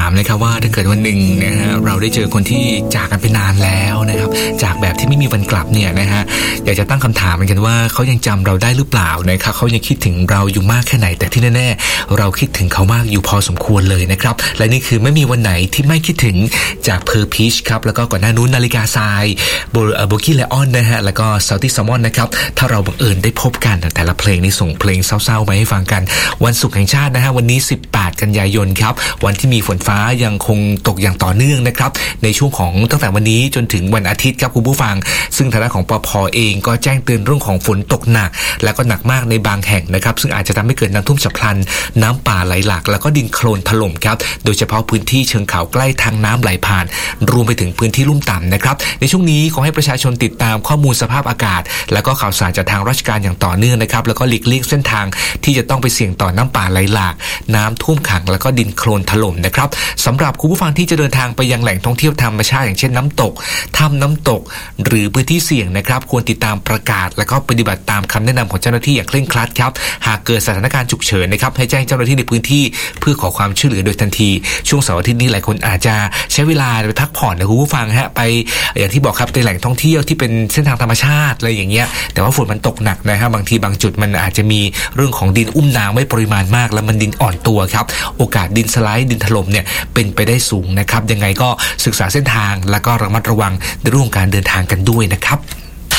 ามนะครับว่าถ้าเกิดวันหนึ่งนะฮะเราได้เจอคนที่จากกันไปนานแล้วนะครับจากแบบที่ไม่มีวันกลับเนี่ยนะฮะอยากจะตั้งคำถามเหมือนกันว่าเขายังจำเราได้หรือเปล่านะครับเขายังคิดถึงเราอยู่มากแค่ไหนแต่ที่แน่ๆเราคิดถึงเขามากอยู่พอสมควรเลยนะครับและนี่คือไม่มีวันไหนที่ไม่คิดถึงจากเพอร์พีชครับแล้วก็ก่อนหน้านู้นนาฬิกาทรายโบกี้ไลออนนะฮะแล้วก็ซาวตี้แซลมอนนะครับถ้าเราบังเอิญได้พบกันแต่ละเพลงนี่ส่งเพลงเศร้าๆมาให้ฟังกันวันศุกร์แห่งชาตินะฮะวันนี้18กันยายนครับวันที่มีฝนฟ้ายังคงตกอย่างต่อเนื่องนะครับในช่วงของตั้งแต่วันนี้จนถึงวันอาทิตย์ครับคุณผู้ฟังซึ่งทางด้านของปภ.เองก็แจ้งเตือนเรื่องของฝนตกหนักและก็หนักมากในบางแห่งนะครับซึ่งอาจจะทำให้เกิดน้ำท่วมฉับพลันน้ำป่าไหลหลากแล้วก็ดินโคลนถล่มครับโดยเฉพาะพื้นที่เชิงเขาใกล้ทางน้ำไหลผ่านรวมไปถึงพื้นที่ลุ่มต่ำนะครับในช่วงนี้ขอให้ประชาชนติดตามข้อมูลสภาพอากาศและก็ข่าวสารจากทางราชการอย่างต่อเนื่องนะครับแล้วก็หลีกเลี่ยงเส้นทางที่จะต้องไปเสี่ยงต่อน้ำป่าไหลหลากน้ำท่วมขังแล้วก็ดินโคลนถล่มนะครับสำหรับคุณผู้ฟังที่จะเดินทางไปยังแหล่งท่องเที่ยวธรรมชาติอย่างเช่นน้ำตกถ้ำน้ำตกหรือพื้นที่เสี่ยงนะครับควรติดตามประกาศและก็ปฏิบัติตามคำแนะนำของเจ้าหน้าที่อย่างเคร่งครัดครับหากเกิดสถานการณ์ฉุกเฉินนะครับให้แจ้งเจ้าหน้าที่ในพื้นที่เพื่อขอความช่วยเหลือโดยทันทีช่วงเสาร์อาทิตย์นี้หลายคนอาจจะใช้เวลาไปพักผ่อนนะคุณผู้ฟังฮะไปอย่างที่บอกครับในแหล่งท่องเที่ยวที่เป็นเส้นทางธรรมชาติอะไรอย่างเงี้ยแต่ว่าฝนมันตกหนักนะครับบางทีบางจุดมันอาจจะมีเรื่องของดินอุ้มน้ำไม่ปริมาณมากแล้วมันดินอ่อนตัวครับโอกาสดินสไลด์ดินถล่มเนี่ยเป็นไปได้สูงนะครับยังไงก็ศึกษาเส้นทางแล้วก็ระมัดระวังในเรื่องของการเดินทางกันด้วยนะครับ